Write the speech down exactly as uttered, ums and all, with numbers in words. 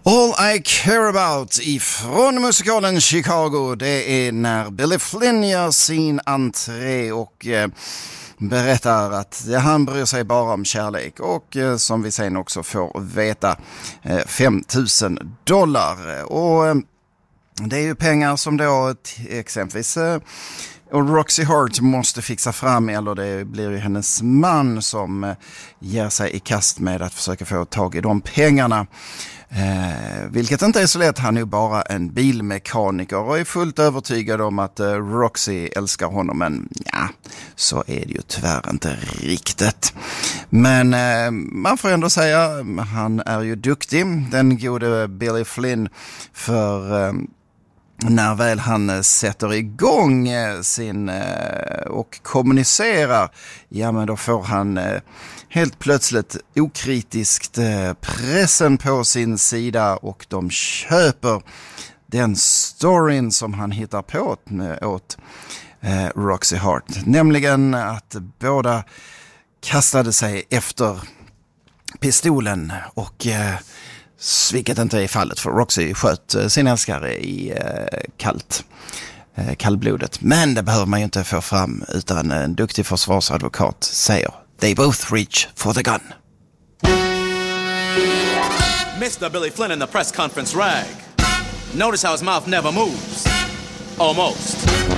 All I Care About ifrån musikalen Chicago, det är när Billy Flynn gör sin entré och eh, berättar att ja, han bryr sig bara om kärlek och eh, som vi sen också får veta eh, fem tusen dollar och eh, det är ju pengar som då t- exempelvis eh, och Roxy Hart måste fixa fram, eller det blir ju hennes man som eh, ger sig i kast med att försöka få tag i de pengarna. Eh, vilket inte är så lätt, han är ju bara en bilmekaniker och är fullt övertygad om att eh, Roxy älskar honom, men ja, så är det ju tyvärr inte riktigt. Men eh, man får ändå säga, han är ju duktig, den gode Billy Flynn, för eh, när väl han sätter igång sin och kommunicerar, ja men då får han helt plötsligt okritiskt pressen på sin sida och de köper den storyn som han hittar på åt Roxy Hart, nämligen att båda kastade sig efter pistolen och vilket inte är fallet, för Roxy sköt sin älskare i eh, kallt, eh, kallblodet. Men det behöver man ju inte få fram, utan en duktig försvarsadvokat säger they both reach for the gun. Mister Billy Flynn in the press conference rag. Notice how his mouth never moves. Almost.